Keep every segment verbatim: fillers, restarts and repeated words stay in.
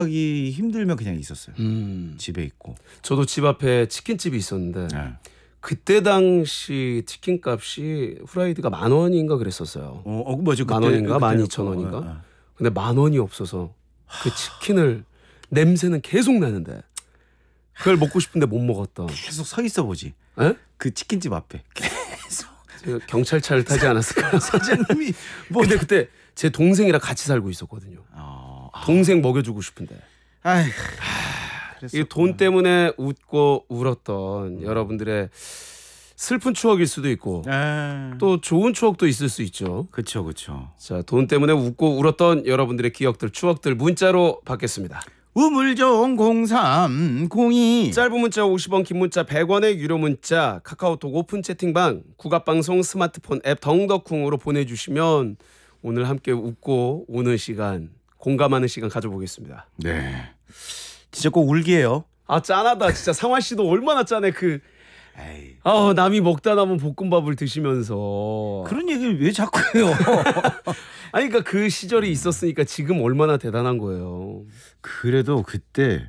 하기 힘들면 그냥 있었어요. 음. 집에 있고. 저도 집 앞에 치킨집이 있었는데 네. 그때 당시 치킨값이 후라이드가 만 원인가 그랬었어요. 어, 어 맞아. 만 원인가 만 이천 원인가. 어, 어. 근데 만 원이 없어서 그 치킨을 냄새는 계속 나는데 그걸 먹고 싶은데 못 먹었던. 계속 서 있어 보지. 에? 그 치킨집 앞에 계속 제가 경찰차를 타지 않았을까요? 사장님이 뭐. 근데 그때 제 동생이랑 같이 살고 있었거든요. 어, 아, 동생 먹여주고 싶은데. 아이, 이 돈 때문에 웃고 울었던 여러분들의 슬픈 추억일 수도 있고 아, 또 좋은 추억도 있을 수 있죠. 그쵸 그쵸. 자, 돈 때문에 웃고 울었던 여러분들의 기억들, 추억들 문자로 받겠습니다. 우물정 공삼공이 짧은 문자 오십 원, 긴 문자 백 원의 유료 문자, 카카오톡 오픈 채팅방, 국악방송 스마트폰 앱 덩덕쿵으로 보내주시면 오늘 함께 웃고 우는 시간, 공감하는 시간 가져보겠습니다. 네. 진짜 꼭 울기예요. 아, 짠하다. 진짜 상화 씨도 얼마나 짠해. 그 에이, 아, 남이 먹다 남은 볶음밥을 드시면서. 그런 얘기를 왜 자꾸 해요? 아니, 그러니까 그 시절이 있었으니까 지금 얼마나 대단한 거예요. 그래도 그때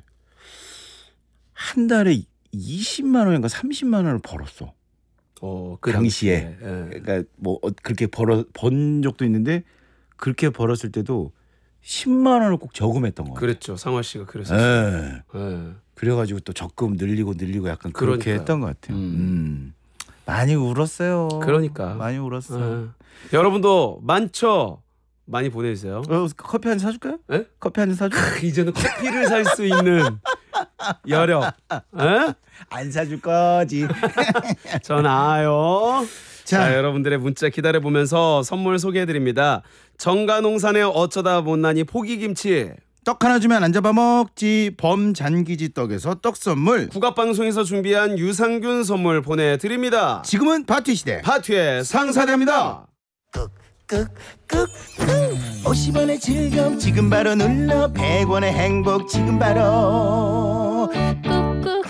한 달에 이십만 원인가 삼십만 원을 벌었어. 어, 그 당시에. 당시에. 예. 그러니까 뭐 어, 그렇게 벌어 번 적도 있는데 그렇게 벌었을 때도 십만 원을 꼭 저금했던 거 같아요. 그랬죠. 상화 씨가 그랬었어요. 예. 예. 그래가지고 또 적금 늘리고 늘리고 약간 그렇게 그러니까요. 했던 것 같아요. 음. 음. 많이 울었어요. 그러니까. 많이 울었어. 예. 여러분도 많죠? 많이 보내주세요. 어, 커피 한 잔 사줄까요? 예? 커피 한 잔 사줄까요? 이제는 커피를 살 수 있는 여력. 예? 안 사줄 거지. 전화요. 자, 자, 여러분들의 문자 기다려보면서 선물 소개해드립니다. 정가농산의 어쩌다 못난이 포기김치, 떡 하나 주면 안 잡아먹지 범잔기지 떡에서 떡 선물. 국악방송에서 준비한 유산균 선물 보내드립니다. 지금은 파티 시대. 파티의 상사됩니다. 꾹꾹꾹 오십 원의 즐거움 지금 바로 눌러 백 원의 행복 지금 바로 꾹